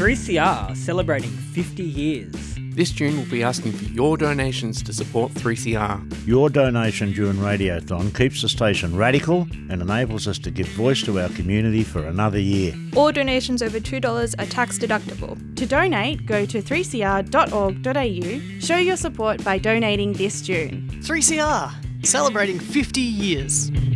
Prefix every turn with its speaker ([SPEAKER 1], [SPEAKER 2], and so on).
[SPEAKER 1] 3CR celebrating 50 years.
[SPEAKER 2] This June we'll be asking for your donations to support 3CR.
[SPEAKER 3] Your donation during Radiothon keeps the station radical and enables us to give voice to our community for another year.
[SPEAKER 4] All donations over $2 are tax deductible.
[SPEAKER 5] To donate, go to 3cr.org.au. Show your support by donating this June.
[SPEAKER 6] 3CR, celebrating 50 years.